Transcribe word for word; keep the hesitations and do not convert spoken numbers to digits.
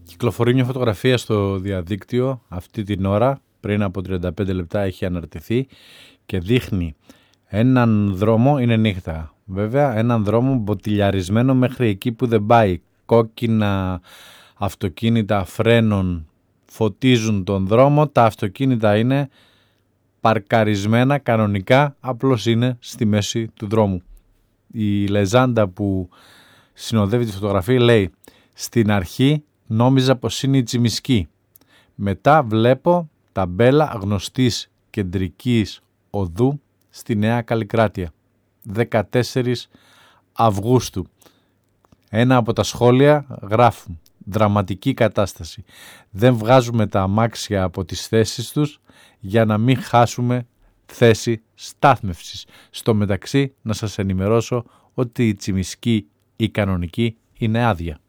Κυκλοφορεί μια φωτογραφία στο διαδίκτυο αυτή την ώρα, πριν από τριάντα πέντε λεπτά έχει αναρτηθεί και δείχνει έναν δρόμο, είναι νύχτα βέβαια, έναν δρόμο μποτιλιαρισμένο μέχρι εκεί που δεν πάει. Κόκκινα αυτοκίνητα φρένων φωτίζουν τον δρόμο, τα αυτοκίνητα είναι παρκαρισμένα κανονικά, απλώς είναι στη μέση του δρόμου. Η λεζάντα που συνοδεύει τη φωτογραφία λέει: στην αρχή νόμιζα πως είναι η Τσιμισκή. Μετά βλέπω ταμπέλα γνωστής κεντρικής οδού στη Νέα Καλλικράτεια. δεκατέσσερις Αυγούστου. Ένα από τα σχόλια γράφουν: δραματική κατάσταση. Δεν βγάζουμε τα αμάξια από τις θέσεις τους για να μην χάσουμε θέση στάθμευσης. Στο μεταξύ να σας ενημερώσω ότι η Τσιμισκή η κανονική είναι άδεια.